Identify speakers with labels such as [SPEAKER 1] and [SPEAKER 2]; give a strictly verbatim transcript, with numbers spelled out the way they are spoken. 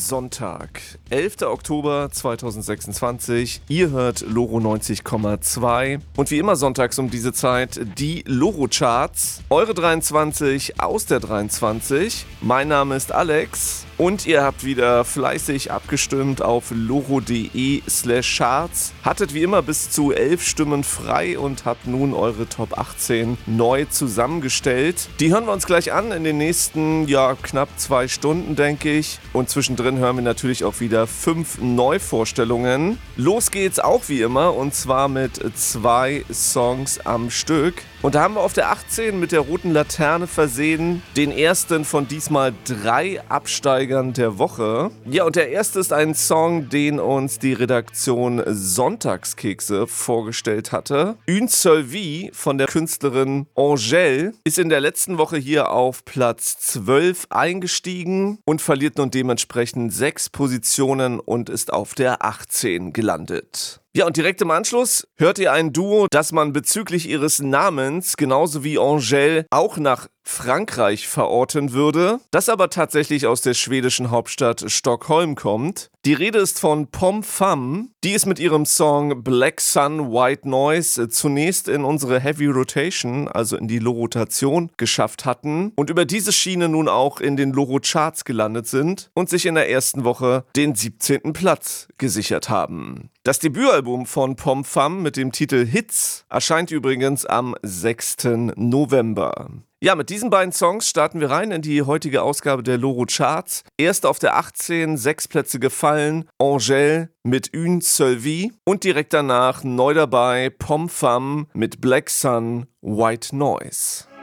[SPEAKER 1] Sonntag, elfter Oktober zweitausendsechsundzwanzig. Ihr hört Loro neunzig Komma zwei. Und wie immer sonntags um diese Zeit die Loro-Charts. Eure dreiundzwanzig aus der dreiundzwanzig. Mein Name ist Alex. Und ihr habt wieder fleißig abgestimmt auf loro.de slash charts. Hattet wie immer bis zu elf Stimmen frei und habt nun eure Top achtzehn neu zusammengestellt. Die hören wir uns gleich an in den nächsten, ja, knapp zwei Stunden, denke ich. Und zwischendrin hören wir natürlich auch wieder fünf Neuvorstellungen. Los geht's auch wie immer und zwar mit zwei Songs am Stück. Und da haben wir auf der achtzehn mit der roten Laterne versehen den ersten von diesmal drei Absteigern der Woche. Ja, und der erste ist ein Song, den uns die Redaktion Sonntagskekse vorgestellt hatte. Une seule vie von der Künstlerin Angèle ist in der letzten Woche hier auf Platz zwölf eingestiegen und verliert nun dementsprechend sechs Positionen und ist auf der achtzehn gelandet. Ja, und direkt im Anschluss hört ihr ein Duo, das man bezüglich ihres Namens genauso wie Angèle auch nach Frankreich verorten würde, das aber tatsächlich aus der schwedischen Hauptstadt Stockholm kommt. Die Rede ist von Pom Fam, die es mit ihrem Song Black Sun, White Noise zunächst in unsere Heavy Rotation, also in die Loro-Rotation, geschafft hatten und über diese Schiene nun auch in den Loro-Charts gelandet sind und sich in der ersten Woche den siebzehnten Platz gesichert haben. Das Debütalbum von Pom Fam mit dem Titel Hits erscheint übrigens am sechsten November. Ja, mit diesen beiden Songs starten wir rein in die heutige Ausgabe der Loro Charts. Erst auf der achtzehn, sechs Plätze gefallen, Angèle mit Une seule vie und direkt danach neu dabei Pom Fam mit Black Sun, White Noise.